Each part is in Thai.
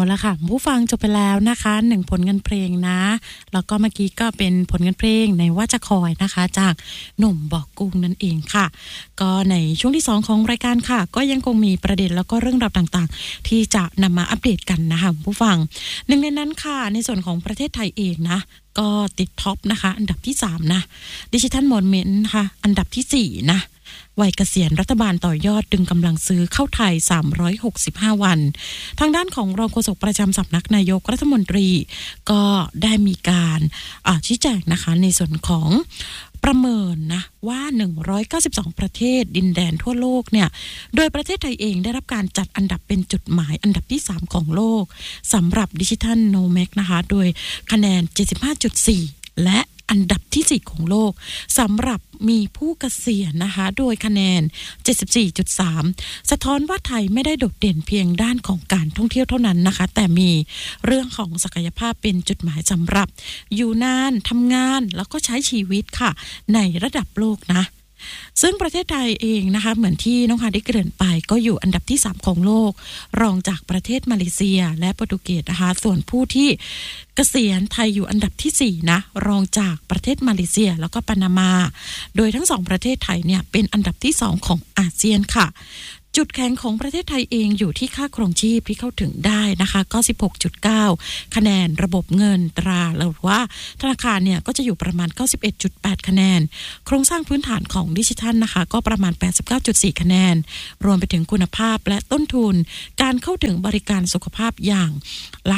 ละค่ะผู้ฟังจบไปแล้วนะคะ1ผลงานเพลงนะแล้วก็เมื่อกี้ก็เป็นผลงานเพลงในว่าจะคอยนะคะจากหนุ่มบอกกุ้งนั่นเองค่ะก็ในช่วงที่2ของรายการค่ะก็ยังคงมีประเด็นแล้วก็เรื่องราวต่างๆที่จะนำมาอัปเดตกันนะคะผู้ฟังหนึ่งในนั้นค่ะในส่วนของประเทศไทยเองนะก็ติดท็อปนะคะอันดับที่3นะดิจิทัลโมเมนต์ค่ะอันดับที่4นะวัยเกษียณรัฐบาลต่อยอดดึงกำลังซื้อเข้าไทย365วันทางด้านของรองโฆษกประจำสำนักนายกรัฐมนตรีก็ได้มีการชี้แจงนะคะในส่วนของประเมินนะว่า192ประเทศดินแดนทั่วโลกเนี่ยโดยประเทศไทยเองได้รับการจัดอันดับเป็นจุดหมายอันดับที่3ของโลกสำหรับดิจิทัลโนแมกนะคะโดยคะแนน 75.4 และอันดับที่4ของโลกสำหรับมีผู้เกษียณนะคะโดยคะแนน 74.3 สะท้อนว่าไทยไม่ได้โดดเด่นเพียงด้านของการท่องเที่ยวเท่านั้นนะคะแต่มีเรื่องของศักยภาพเป็นจุดหมายสำหรับอยู่นานทำงานแล้วก็ใช้ชีวิตค่ะในระดับโลกนะซึ่งประเทศไทยเองนะคะเหมือนที่น้องฮาได้เกริ่นไปก็อยู่อันดับที่3ของโลกรองจากประเทศมาเลเซียและโปรตุเกสนะคะส่วนผู้ที่เกษียณไทยอยู่อันดับที่4นะรองจากประเทศมาเลเซียแล้วก็ปานามาโดยทั้ง2ประเทศไทยเนี่ยเป็นอันดับที่2ของอาเซียนค่ะจุดแข็งของประเทศไทยเองอยู่ที่ค่าครองชีพที่เข้าถึงได้นะคะก็ 16.9 คะแนนระบบเงินตราหรือว่าธนาคารเนี่ยก็จะอยู่ประมาณ 91.8 คะแนนโครงสร้างพื้นฐานของดิจิทัลนะคะก็ประมาณ 89.4 คะแนนรวมไปถึงคุณภาพและต้นทุนการเข้าถึงบริการสุขภาพอย่างละ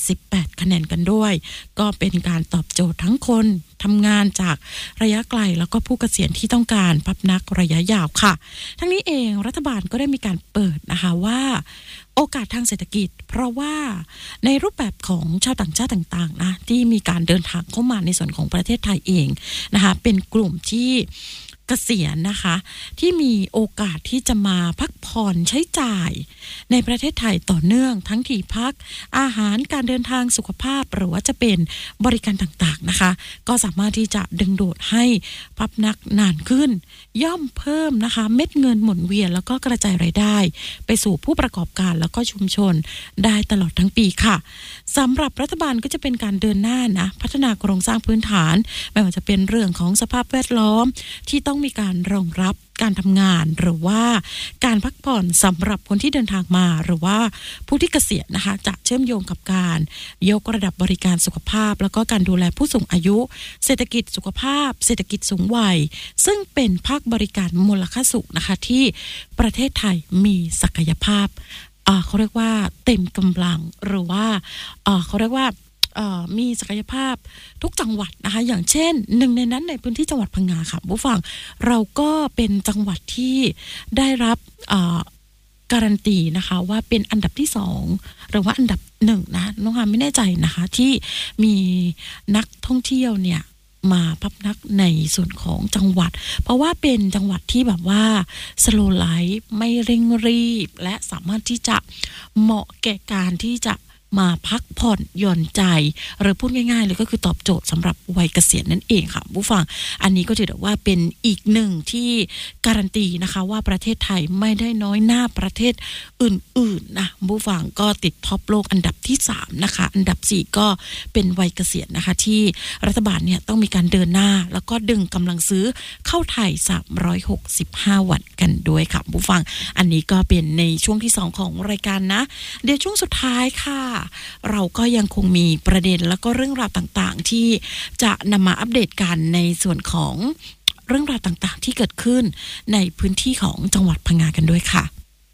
78 คะแนนกันด้วยก็เป็นการตอบโจทย์ทั้งคนทำงานจากระยะไกลแล้วก็ผู้เกษียณที่ต้องการพำนักระยะยาวค่ะทั้งนี้เองรัฐบาลก็ได้มีการเปิดนะคะว่าโอกาสทางเศรษฐกิจเพราะว่าในรูปแบบของชาวต่างชาติต่างๆนะที่มีการเดินทางเข้ามาในส่วนของประเทศไทยเองนะคะเป็นกลุ่มที่เกษียณนะคะที่มีโอกาสที่จะมาพักผ่อนใช้จ่ายในประเทศไทยต่อเนื่องทั้งที่พักอาหารการเดินทางสุขภาพหรือว่าจะเป็นบริการต่างๆนะคะก็สามารถที่จะดึงดูดให้พำนักนานขึ้นย่อมเพิ่มนะคะเม็ดเงินหมุนเวียนแล้วก็กระจายรายได้ไปสู่ผู้ประกอบการแล้วก็ชุมชนได้ตลอดทั้งปีค่ะสำหรับรัฐบาลก็จะเป็นการเดินหน้านะพัฒนาโครงสร้างพื้นฐานไม่ว่าจะเป็นเรื่องของสภาพแวดล้อมที่ต้องมีการรองรับการทำงานหรือว่าการพักผ่อนสำหรับคนที่เดินทางมาหรือว่าผู้ที่เกษียณนะคะจะเชื่อมโยงกับการยกระดับบริการสุขภาพแล้วก็การดูแลผู้สูงอายุเศรษฐกิจสุขภาพเศรษฐกิจสูงวัยซึ่งเป็นภาคบริการมูลค่าสูงนะคะที่ประเทศไทยมีศักยภาพเขาเรียกว่าเต็มกำลังหรือว่าเขาเรียกว่ามีศักยภาพทุกจังหวัดนะคะอย่างเช่นหนึ่งในนั้นในพื้นที่จังหวัดพังงาค่ะผู้ฟังเราก็เป็นจังหวัดที่ได้รับการันตีนะคะว่าเป็นอันดับที่2หรือว่าอันดับ1นะน้องฮาไม่แน่ใจนะคะที่มีนักท่องเที่ยวเนี่ยมาพำนักในส่วนของจังหวัดเพราะว่าเป็นจังหวัดที่แบบว่าสโลว์ไลฟ์ไม่เร่งรีบและสามารถที่จะเหมาะแก่การที่จะมาพักผ่อนหย่อนใจหรือพูดง่ายๆเลยก็คือตอบโจทย์สำหรับวัยเกษียณนั่นเองค่ะผู้ฟังอันนี้ก็ถือว่าเป็นอีกหนึ่งที่การันตีนะคะว่าประเทศไทยไม่ได้น้อยหน้าประเทศอื่นๆนะผู้ฟังก็ติดท็อปโลกอันดับที่3นะคะอันดับ4ก็เป็นวัยเกษียณนะคะที่รัฐบาลเนี่ยต้องมีการเดินหน้าแล้วก็ดึงกำลังซื้อเข้าไทย365วันกันด้วยค่ะผู้ฟังอันนี้ก็เป็นในช่วงที่2ของรายการนะเดี๋ยวช่วงสุดท้ายค่ะเราก็ยังคงมีประเด็นแล้วก็เรื่องราวต่างๆที่จะนำมาอัปเดตกันในส่วนของเรื่องราวต่างๆที่เกิดขึ้นในพื้นที่ของจังหวัดพังงากันด้วยค่ะ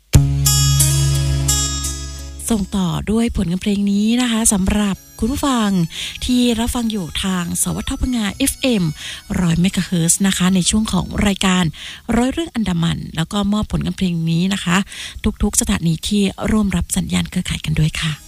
ส่งต่อด้วยผลงานเพลงนี้นะคะสำหรับคุณผู้ฟังที่รับฟังอยู่ทางสวทพังงา FM 100 เมกะเฮิรตซ์นะคะในช่วงของรายการ100 เรื่องอันดามันแล้วก็มอบผลงานเพลงนี้นะคะทุกๆสถานีที่ร่วมรับสัญญาณเครือข่ายกันด้วยค่ะ